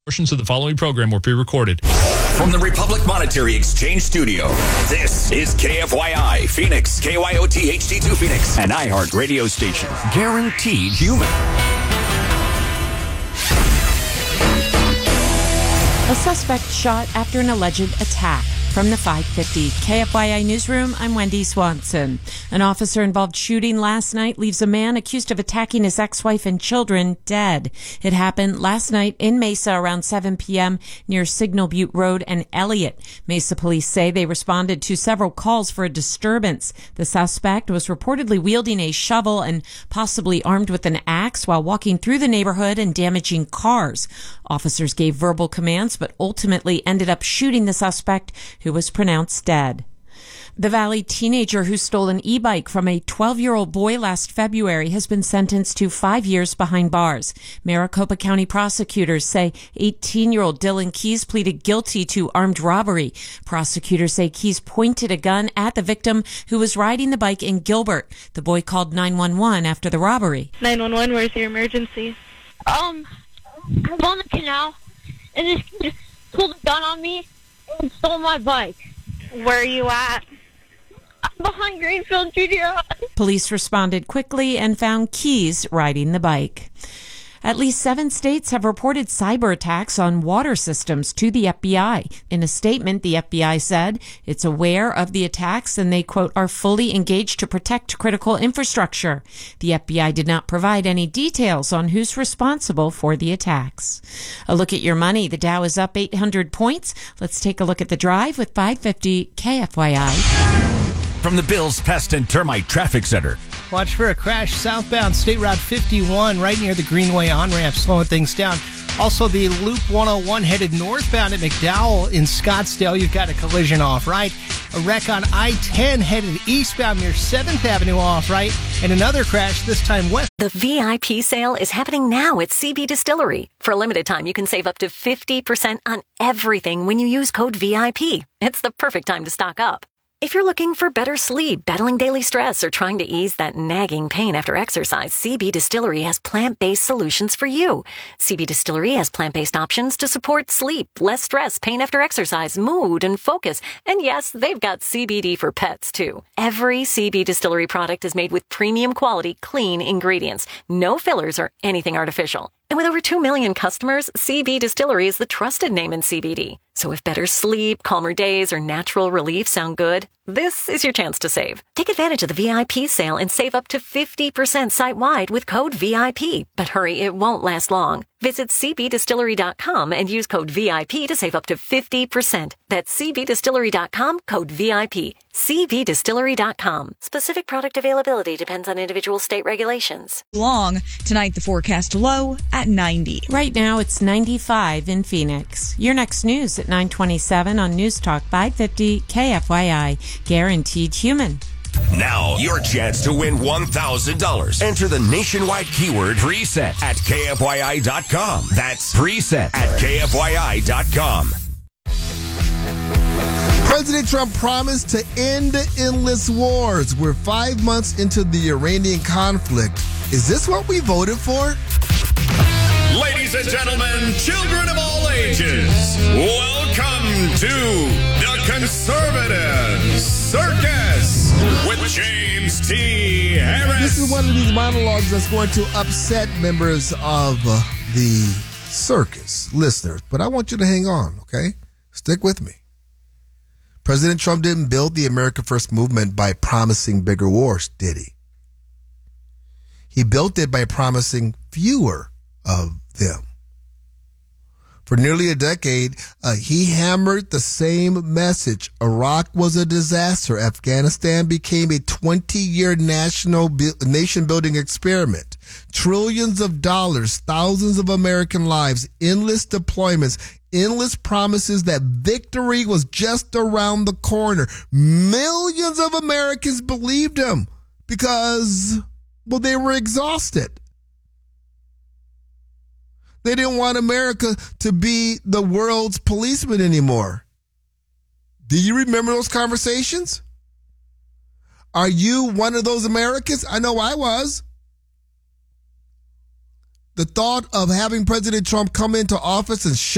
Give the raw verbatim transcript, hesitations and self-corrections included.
Portions of the following program were pre-recorded. From the Republic Monetary Exchange Studio, this is K F Y I Phoenix, K Y O T H D two Phoenix, an iHeart radio station. Guaranteed human. A suspect shot after an alleged attack. From the five fifty K F Y I Newsroom, I'm Wendy Swanson. An officer-involved shooting last night leaves a man accused of attacking his ex-wife and children dead. It happened last night in Mesa around seven p.m. near Signal Butte Road and Elliott. Mesa police say they responded to several calls for a disturbance. The suspect was reportedly wielding a shovel and possibly armed with an axe while walking through the neighborhood and damaging cars. Officers gave verbal commands but ultimately ended up shooting the suspect, who was pronounced dead. The Valley teenager who stole an e-bike from a twelve-year-old boy last February has been sentenced to five years behind bars. Maricopa County prosecutors say eighteen-year-old Dylan Keys pleaded guilty to armed robbery. Prosecutors say Keys pointed a gun at the victim who was riding the bike in Gilbert. The boy called nine one one after the robbery. nine one one, where's your emergency? Um, I'm on the canal, and this kid pulled a gun on me and stole my bike. Where are you at? I'm behind Greenfield Junior High. Police responded quickly and found Keys riding the bike. At least seven states have reported cyber attacks on water systems to the F B I. In a statement, the F B I said it's aware of the attacks and they, quote, are fully engaged to protect critical infrastructure. The F B I did not provide any details on who's responsible for the attacks. A look at your money. The Dow is up eight hundred points. Let's take a look at the drive with five fifty K F Y I. From the Bills Pest and Termite Traffic Center. Watch for a crash southbound State Route fifty-one right near the Greenway on-ramp, slowing things down. Also, the Loop one oh one headed northbound at McDowell in Scottsdale. You've got a collision off right. A wreck on I ten headed eastbound near seventh Avenue off right. And another crash, this time west. The V I P sale is happening now at C B Distillery. For a limited time, you can save up to fifty percent on everything when you use code V I P. It's the perfect time to stock up. If you're looking for better sleep, battling daily stress, or trying to ease that nagging pain after exercise, C B Distillery has plant-based solutions for you. C B Distillery has plant-based options to support sleep, less stress, pain after exercise, mood, and focus. And yes, they've got C B D for pets, too. Every C B Distillery product is made with premium quality, clean ingredients. No fillers or anything artificial. And with over two million customers, C B Distillery is the trusted name in C B D. So if better sleep, calmer days, or natural relief sound good, this is your chance to save. Take advantage of the V I P sale and save up to fifty percent site-wide with code V I P. But hurry, it won't last long. Visit C B distillery dot com and use code V I P to save up to fifty percent. That's C B distillery dot com, code V I P. C B distillery dot com. Specific product availability depends on individual state regulations. Long. Tonight, the forecast low at ninety. Right now, it's ninety-five in Phoenix. Your next news at nine twenty-seven on News Talk five fifty K F Y I. Guaranteed human. Now, your chance to win one thousand dollars. Enter the nationwide keyword preset at K F Y I dot com. That's preset at K F Y I dot com. President Trump promised to end endless wars. We're five months into the Iranian conflict. Is this what we voted for? Ladies and gentlemen, children of all ages, welcome to the Conservative Circus with James T. Harris. This is one of these monologues that's going to upset members of uh, the circus listeners, but I want you to hang on, okay? Stick with me. President Trump didn't build the America First movement by promising bigger wars, did he? He built it by promising fewer of them. For nearly a decade, uh, he hammered the same message. Iraq was a disaster. Afghanistan became a twenty-year national nation-building experiment. Trillions of dollars, thousands of American lives, endless deployments, endless promises that victory was just around the corner. Millions of Americans believed him because, well, they were exhausted. They didn't want America to be the world's policeman anymore. Do you remember those conversations? Are you one of those Americans? I know I was. The thought of having President Trump come into office and shut